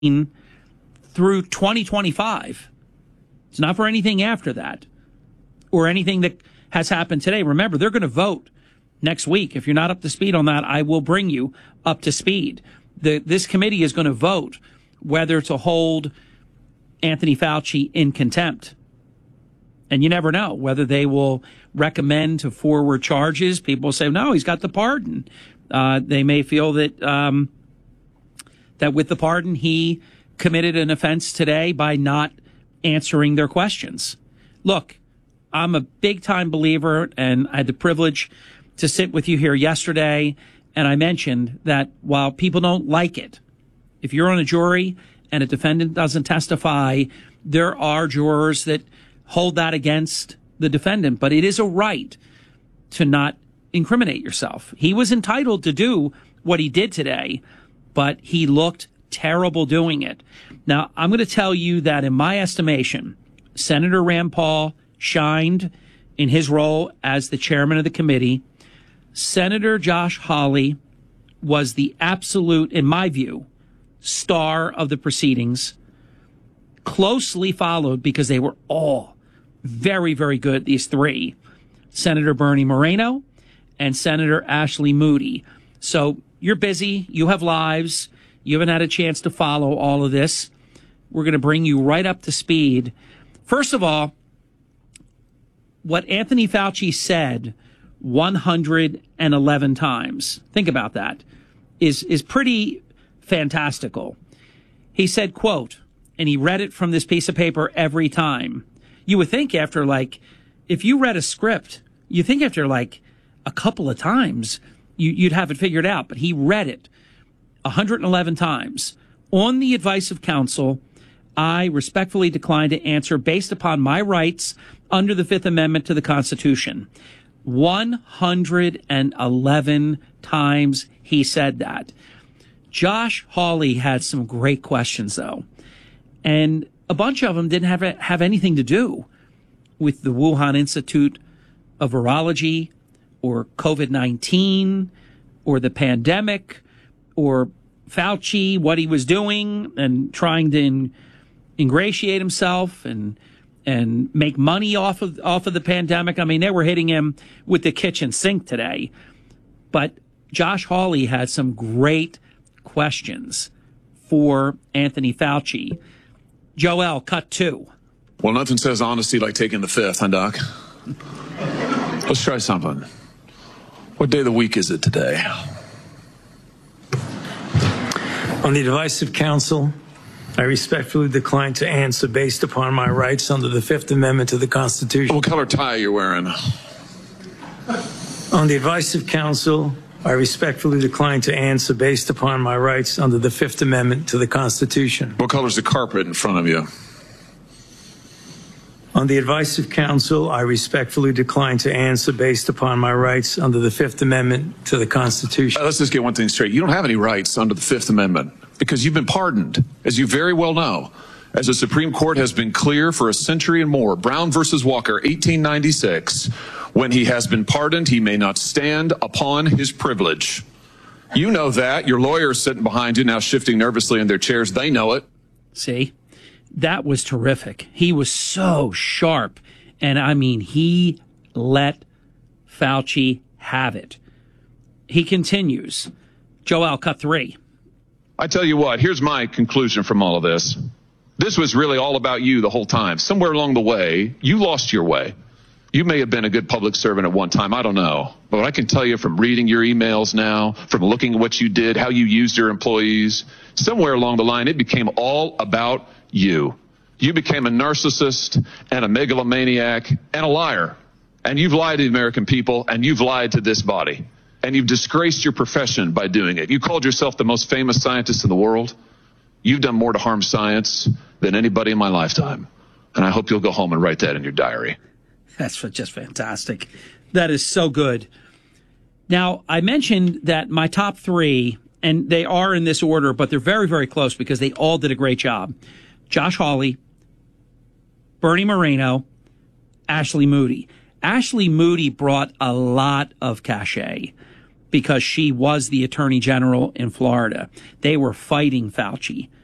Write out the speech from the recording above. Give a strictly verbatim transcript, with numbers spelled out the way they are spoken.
through twenty twenty-five. It's not for anything after that or anything that has happened today. Remember, they're going to vote next week. If you're not up to speed on that, I will bring you up to speed. The, this committee is going to vote whether to hold Anthony Fauci in contempt. And you never know whether they will recommend to forward charges. People say, no, he's got the pardon. Uh, they may feel that um, that with the pardon, he committed an offense today by not answering their questions. Look, I'm a big-time believer, and I had the privilege to sit with you here yesterday, and I mentioned that while people don't like it, if you're on a jury and a defendant doesn't testify, there are jurors that hold that against the defendant, but it is a right to not incriminate yourself. He was entitled to do what he did today, but he looked terrible doing it. Now, I'm going to tell you that in my estimation, Senator Rand Paul shined in his role as the chairman of the committee. Senator Josh Hawley was the absolute, in my view, star of the proceedings, closely followed because they were all very, very good, these three, Senator Bernie Moreno and Senator Ashley Moody. So you're busy. You have lives. You haven't had a chance to follow all of this. We're going to bring you right up to speed. First of all, what Anthony Fauci said one hundred eleven times, think about that, is, is pretty fantastical. He said, quote, and he read it from this piece of paper every time. You would think after, like, if you read a script, you think after, like, a couple of times, you, you'd have it figured out. But he read it one hundred eleven times. On the advice of counsel, I respectfully decline to answer based upon my rights under the Fifth Amendment to the Constitution. one hundred eleven times he said that. Josh Hawley had some great questions, though. And a bunch of them didn't have have anything to do with the Wuhan Institute of Virology or COVID nineteen or the pandemic or Fauci, what he was doing and trying to in, ingratiate himself and and make money off of off of the pandemic. I mean, they were hitting him with the kitchen sink today. But Josh Hawley had some great questions for Anthony Fauci. Joel, cut two. Well, nothing says honesty like taking the fifth, huh, Doc? Let's try something. What day of the week is it today? On the advice of counsel, I respectfully decline to answer based upon my rights under the Fifth Amendment to the Constitution. What color tie are you wearing? On the advice of counsel, I respectfully decline to answer based upon my rights under the Fifth Amendment to the Constitution. What color's the carpet in front of you? On the advice of counsel, I respectfully decline to answer based upon my rights under the Fifth Amendment to the Constitution. Uh, let's just get one thing straight. You don't have any rights under the Fifth Amendment because you've been pardoned, as you very well know. As the Supreme Court has been clear for a century and more, Brown versus Walker, eighteen ninety-six, when he has been pardoned, he may not stand upon his privilege. You know that. Your lawyers sitting behind you now shifting nervously in their chairs. They know it. See, that was terrific. He was so sharp. And I mean, he let Fauci have it. He continues. Joel, cut three. I tell you what, here's my conclusion from all of this. This was really all about you the whole time. Somewhere along the way, you lost your way. You may have been a good public servant at one time. I don't know. But I can tell you from reading your emails now, from looking at what you did, how you used your employees, somewhere along the line, it became all about you. You became a narcissist and a megalomaniac and a liar. And you've lied to the American people, and you've lied to this body. And you've disgraced your profession by doing it. You called yourself the most famous scientist in the world. You've done more to harm science than anybody in my lifetime. And I hope you'll go home and write that in your diary. That's just fantastic. That is so good. Now, I mentioned that my top three, and they are in this order, but they're very, very close because they all did a great job. Josh Hawley, Bernie Moreno, Ashley Moody. Ashley Moody brought a lot of cachet because she was the Attorney General in Florida. They were fighting Fauci